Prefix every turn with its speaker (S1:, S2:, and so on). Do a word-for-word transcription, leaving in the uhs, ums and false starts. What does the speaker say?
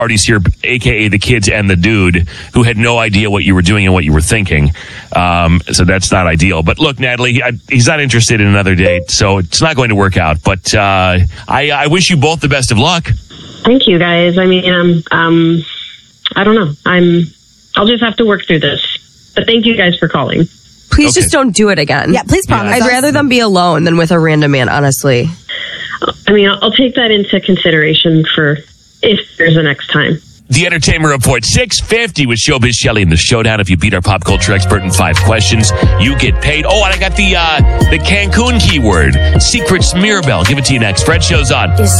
S1: parties here, a k a the kids and the dude, who had no idea what you were doing and what you were thinking. Um, so that's not ideal. But look, Natalie, I, he's not interested in another date, so it's not going to work out. But uh, I, I wish you both the best of luck.
S2: Thank you, guys. I mean, um, um, I don't know. I'm. I'll just have to work through this. But thank you guys for calling.
S3: Please
S1: Okay.
S3: just don't do it again.
S4: Yeah, please promise
S3: I'd
S4: us.
S3: rather them be alone than with a random man, honestly.
S2: I mean, I'll, I'll take that into consideration for if there's a next time.
S1: The Entertainment Report, six fifty with Showbiz Shelley in the showdown. If you beat our pop culture expert in five questions, you get paid. Oh, and I got the uh, the Cancun keyword, Secrets Mirabelle. Give it to you next. Fred Show's on.